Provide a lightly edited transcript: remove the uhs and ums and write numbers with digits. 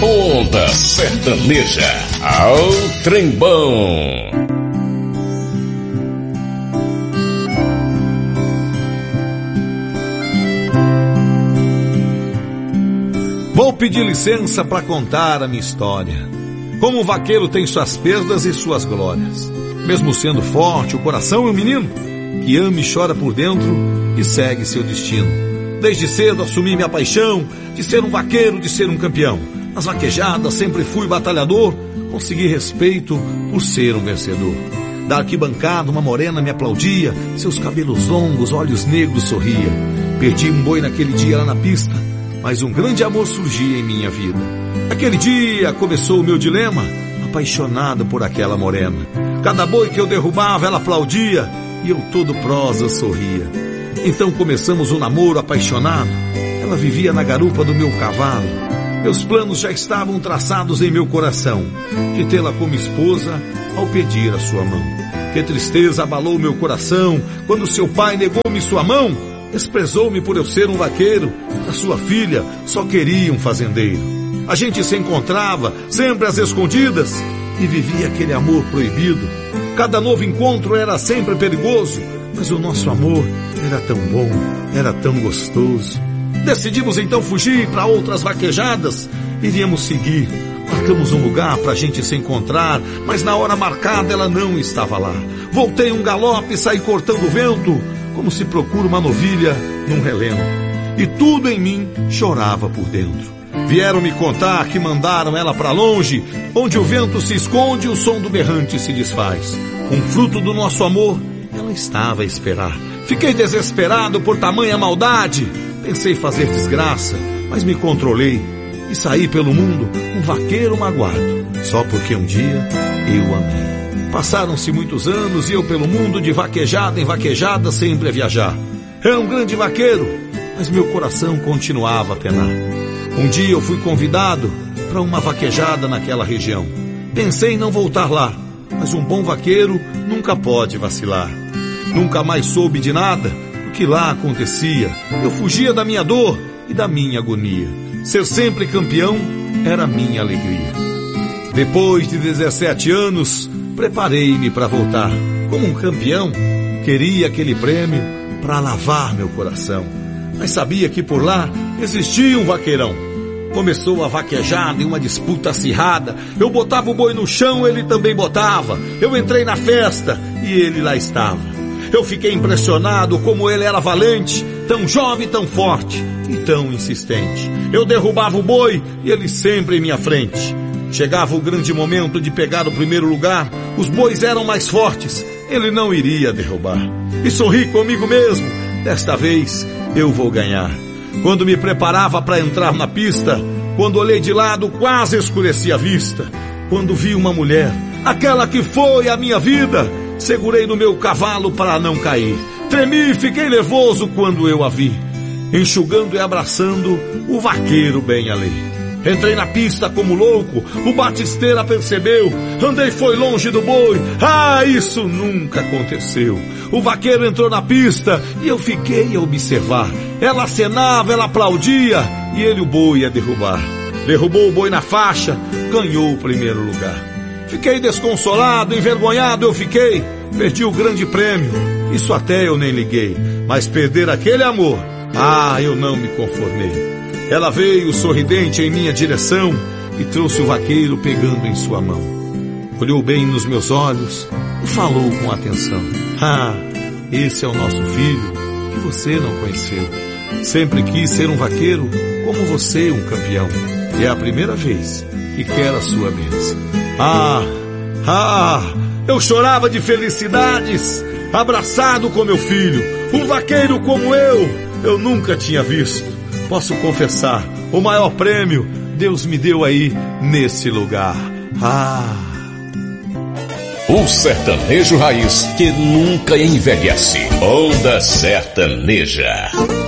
Onda Sertaneja, ao trembão. Vou pedir licença para contar a minha história. Como um vaqueiro tem suas perdas e suas glórias. Mesmo sendo forte, o coração é um menino que ama e chora por dentro e segue seu destino. Desde cedo assumi minha paixão de ser um vaqueiro, de ser um campeão. Nas vaquejadas sempre fui batalhador, consegui respeito por ser um vencedor. Da arquibancada uma morena me aplaudia, seus cabelos longos, olhos negros sorria. Perdi um boi naquele dia lá na pista, mas um grande amor surgia em minha vida. Aquele dia começou o meu dilema, apaixonado por aquela morena. Cada boi que eu derrubava ela aplaudia e eu todo prosa sorria. Então começamos um namoro apaixonado. Ela vivia na garupa do meu cavalo. Meus planos já estavam traçados em meu coração, de tê-la como esposa ao pedir a sua mão. Que tristeza abalou meu coração quando seu pai negou-me sua mão. Desprezou-me por eu ser um vaqueiro, a sua filha só queria um fazendeiro. A gente se encontrava sempre às escondidas e vivia aquele amor proibido. Cada novo encontro era sempre perigoso, mas o nosso amor era tão bom, era tão gostoso. Decidimos então fugir para outras vaquejadas, iríamos seguir. Marcamos um lugar pra gente se encontrar, mas na hora marcada ela não estava lá. Voltei um galope e saí cortando o vento, como se procura uma novilha num relento. E tudo em mim chorava por dentro. Vieram me contar que mandaram ela pra longe, onde o vento se esconde e o som do berrante se desfaz. Um fruto do nosso amor, ela estava a esperar. Fiquei desesperado por tamanha maldade. Pensei fazer desgraça, mas me controlei e saí pelo mundo um vaqueiro magoado, só porque um dia eu amei. Passaram-se muitos anos e eu pelo mundo de vaquejada em vaquejada sempre a viajar. Era um grande vaqueiro, mas meu coração continuava a penar. Um dia eu fui convidado para uma vaquejada naquela região. Pensei em não voltar lá, mas um bom vaqueiro nunca pode vacilar. Nunca mais soube de nada do que lá acontecia. Eu fugia da minha dor e da minha agonia. Ser sempre campeão era minha alegria. Depois de 17 anos, preparei-me para voltar. Como um campeão, queria aquele prêmio para lavar meu coração. Mas sabia que por lá existia um vaqueirão. Começou a vaquejada em uma disputa acirrada. Eu botava o boi no chão, ele também botava. Eu entrei na festa e ele lá estava. Eu fiquei impressionado como ele era valente, tão jovem, tão forte e tão insistente. Eu derrubava o boi e ele sempre em minha frente. Chegava o grande momento de pegar o primeiro lugar, os bois eram mais fortes, ele não iria derrubar. E sorri comigo mesmo, desta vez eu vou ganhar. Quando me preparava para entrar na pista, quando olhei de lado quase escureci a vista. Quando vi uma mulher, aquela que foi a minha vida, segurei no meu cavalo para não cair. Tremi e fiquei nervoso quando eu a vi, enxugando e abraçando o vaqueiro bem ali. Entrei na pista como louco, o batisteira percebeu, andei foi longe do boi, isso nunca aconteceu. O vaqueiro entrou na pista e eu fiquei a observar. Ela acenava, ela aplaudia e ele o boi ia derrubar. Derrubou o boi na faixa, ganhou o primeiro lugar. Fiquei desconsolado, envergonhado eu fiquei, perdi o grande prêmio, isso até eu nem liguei. Mas perder aquele amor, eu não me conformei. Ela veio sorridente em minha direção e trouxe o vaqueiro pegando em sua mão. Olhou bem nos meus olhos e falou com atenção. Esse é o nosso filho que você não conheceu. Sempre quis ser um vaqueiro como você, um campeão. E é a primeira vez que quer a sua bênção. Eu chorava de felicidades, abraçado com meu filho. Um vaqueiro como eu nunca tinha visto. Posso confessar, o maior prêmio Deus me deu aí nesse lugar. O sertanejo raiz que nunca envelhece. Onda Sertaneja.